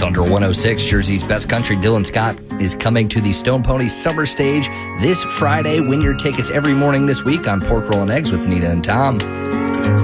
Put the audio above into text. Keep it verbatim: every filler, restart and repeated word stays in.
Thunder one oh six, Jersey's best country, Dylan Scott, is coming to the Stone Pony Summer Stage this Friday. Win your tickets every morning this week on Pork Roll and Eggs with Nita and Tom.